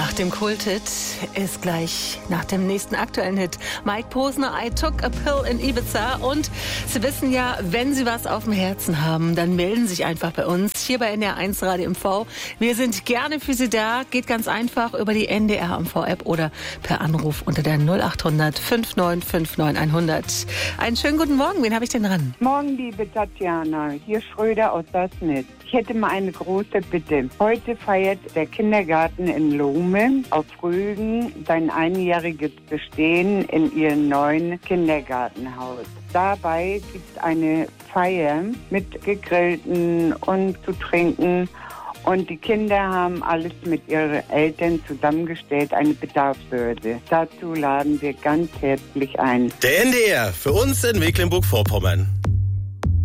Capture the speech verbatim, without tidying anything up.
Nach dem Kulthit ist gleich nach dem nächsten aktuellen Hit Mike Posner, I Took a Pill in Ibiza. Und Sie wissen ja, wenn Sie was auf dem Herzen haben, dann melden Sie sich einfach bei uns hier bei N D R eins Radio M V. Wir sind gerne für Sie da. Geht ganz einfach über die N D R M V-App oder per Anruf unter der null acht hundert fünf neun fünf neun hundert. Einen schönen guten Morgen. Wen habe ich denn dran? Morgen, liebe Tatjana. Hier Schröder aus Sassnitz. Ich hätte mal eine große Bitte. Heute feiert der Kindergarten in Lohme auf Rügen sein einjähriges Bestehen in ihrem neuen Kindergartenhaus. Dabei gibt es eine Feier mit Gegrillten und zu trinken. Und die Kinder haben alles mit ihren Eltern zusammengestellt, eine Bedarfsbörse. Dazu laden wir ganz herzlich ein. Der N D R, für uns in Mecklenburg-Vorpommern.